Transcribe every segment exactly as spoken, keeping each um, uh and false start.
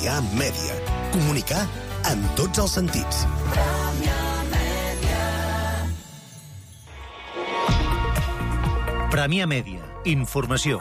Premià Mèdia. Comunicar amb tots els sentits. Premià Mèdia. Informació.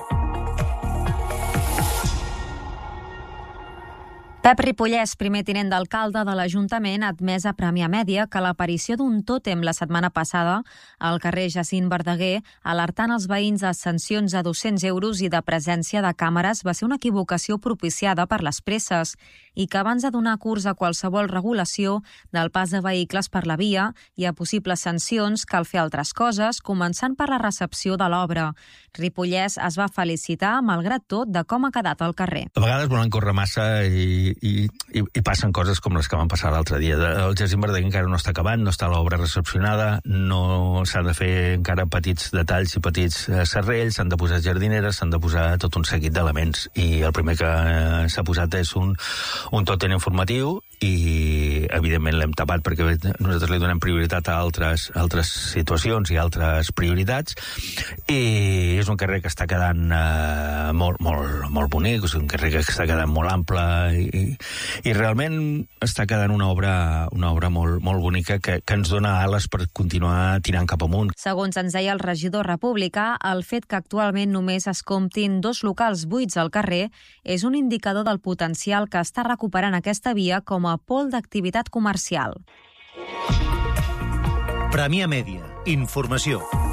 Pep Ripollès, primer tinent d'alcalde de l'Ajuntament, ha admès a Premià Mèdia que l'aparició d'un tòtem la setmana passada al carrer Jacint Verdaguer, alertant els veïns de sancions a dos-cents euros i de presència de càmeres, va ser una equivocació propiciada per les presses i que abans de donar curs a qualsevol regulació del pas de vehicles per la via i a possibles sancions cal fer altres coses, començant per la recepció de l'obra. Ripollès es va felicitar, malgrat tot, de com ha quedat el carrer. A vegades volen córrer massa i I, i, i passen coses com les que van passar l'altre dia. El Jacint Verdaguer encara no està acabant, no està l'obra recepcionada, no s'han de fer encara petits detalls i petits serrells, s'han de posar jardineres, s'han de posar tot un seguit d'elements. I el primer que s'ha posat és un, un tòtem informatiu i, evidentment, l'hem tapat perquè nosaltres li donem prioritat a altres, altres situacions i altres prioritats. I és un carrer que està quedant eh, molt, molt, molt bonic, és un carrer que està quedant molt ample i, i realment està quedant una obra, una obra molt, molt bonica que, que ens dona ales per continuar tirant cap amunt. Segons ens deia el regidor republicà, el fet que actualment només es comptin dos locals buits al carrer és un indicador del potencial que està recuperant aquesta via com a pol d'activitat comercial. Premià Mèdia. Informació.